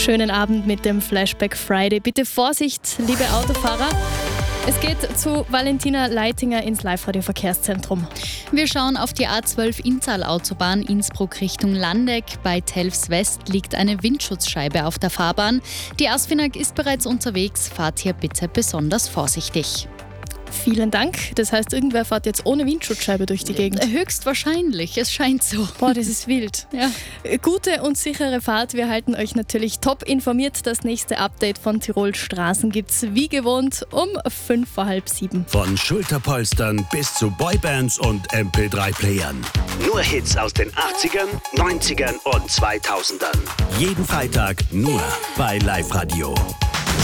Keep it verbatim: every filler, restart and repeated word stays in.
Schönen Abend mit dem Flashback Friday. Bitte Vorsicht, liebe Autofahrer. Es geht zu Valentina Leitinger ins Live-Radio-Verkehrszentrum. Wir schauen auf die A zwölf Inntal-Autobahn Innsbruck Richtung Landeck. Bei Telfs West liegt eine Windschutzscheibe auf der Fahrbahn. Die Asfinag ist bereits unterwegs. Fahrt hier bitte besonders vorsichtig. Vielen Dank. Das heißt, irgendwer fährt jetzt ohne Windschutzscheibe durch die Gegend. Höchstwahrscheinlich, es scheint so. Boah, das ist wild. Ja. Gute und sichere Fahrt. Wir halten euch natürlich top informiert. Das nächste Update von Tirol Straßen gibt's wie gewohnt um fünf vor halb sieben. Von Schulterpolstern bis zu Boybands und M P drei Playern. Nur Hits aus den achtzigern, neunzigern und zweitausendern. Jeden Freitag nur bei Live Radio.